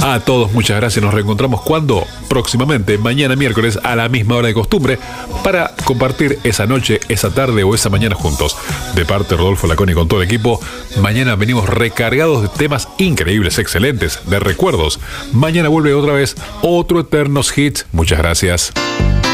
A todos muchas gracias, nos reencontramos cuando próximamente, mañana miércoles a la misma hora de costumbre, para compartir esa noche, esa tarde o esa mañana juntos. De parte de Rodolfo Laconi con todo el equipo, mañana venimos recargados de temas increíbles, excelentes, de recuerdos. Mañana vuelve otra vez otro Eternos Hits. Muchas gracias.